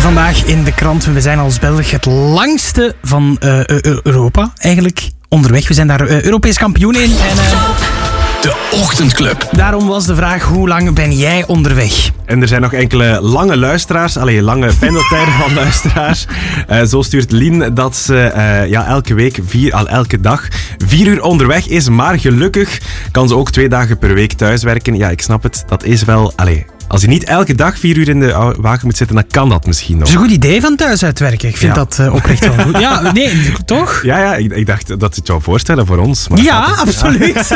Vandaag in de krant, we zijn als Belg het langste van Europa eigenlijk onderweg. We zijn daar Europees kampioen in. En, de Ochtendclub. Daarom was de vraag, hoe lang ben jij onderweg? En er zijn nog enkele lange luisteraars, lange pendeltijden van luisteraars. Zo stuurt Lien dat ze elke dag 4 uur onderweg is, maar gelukkig kan ze ook 2 dagen per week thuiswerken. Ja, ik snap het, dat is wel... Als je niet elke dag 4 uur in de wagen moet zitten, dan kan dat misschien nog. Dat is een goed idee van thuis uitwerken. Ik vind dat oprecht wel goed. Ja, nee, toch? Ja, ik dacht dat je het zou voorstellen voor ons. Maar ja, absoluut.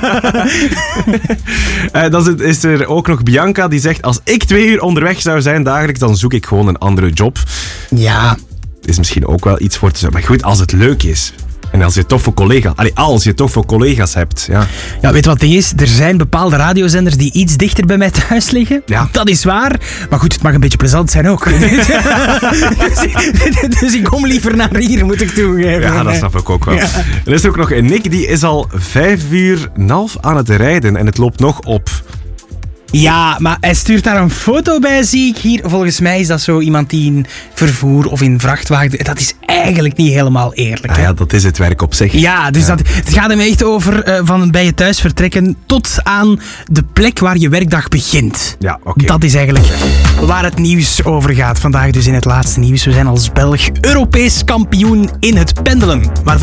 Dan is er ook nog Bianca die zegt, als ik 2 uur onderweg zou zijn dagelijks, dan zoek ik gewoon een andere job. Ja. Is misschien ook wel iets voor te zeggen. Maar goed, als het leuk is... En als je toffe collega's hebt. Ja. Ja, weet je wat het ding is? Er zijn bepaalde radiozenders die iets dichter bij mij thuis liggen. Ja. Dat is waar. Maar goed, het mag een beetje plezant zijn ook. dus ik kom liever naar hier, moet ik toegeven. Ja, dat snap ik ook wel. Ja. Er is ook nog een Nick, die is al 5,5 uur aan het rijden. En het loopt nog op. Ja, maar hij stuurt daar een foto bij, zie ik hier. Volgens mij is dat zo iemand die in vervoer of in vrachtwagen... Dat is eigenlijk niet helemaal eerlijk. Ah, ja, dat is het werk op zich. Ja, dus het gaat hem echt over van bij je thuis vertrekken tot aan de plek waar je werkdag begint. Ja, oké. Dat is eigenlijk waar het nieuws over gaat. Vandaag dus in het laatste nieuws. We zijn als Belg Europees kampioen in het pendelen. Waarvoor